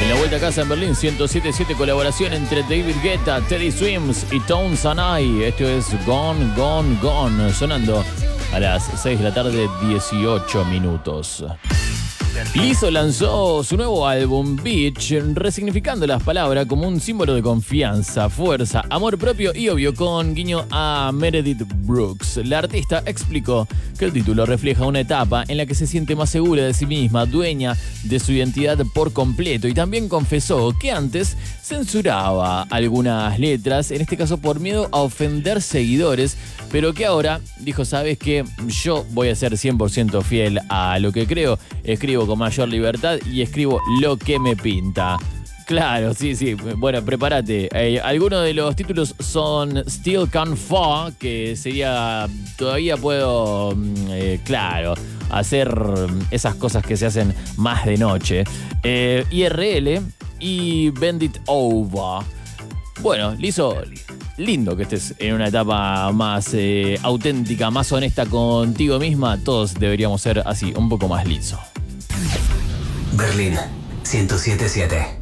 En la vuelta a casa en Berlín, 107.7, colaboración entre David Guetta, Teddy Swims y Tones and I. Esto es Gone, Gone, Gone, sonando a las 6 de la tarde, 18 minutos. Lizzo lanzó su nuevo álbum, Bitch, resignificando las palabras como un símbolo de confianza, fuerza, amor propio y obvio con guiño a Meredith Brooks. La artista explicó que el título refleja una etapa en la que se siente más segura de sí misma, dueña de su identidad por completo, y también confesó que antes censuraba algunas letras, en este caso por miedo a ofender seguidores, pero que ahora dijo, ¿sabes qué? Yo voy a ser 100% fiel a lo que creo, escribo con mayor libertad y escribo lo que me pinta. Claro, sí. Bueno, prepárate. Algunos de los títulos son Still Can't Fall, que sería todavía puedo, hacer esas cosas que se hacen más de noche. IRL y Bend It Over. Bueno, Lizzo, lindo que estés en una etapa más auténtica, más honesta contigo misma. Todos deberíamos ser así, un poco más Lizzo. Berlín 107.7.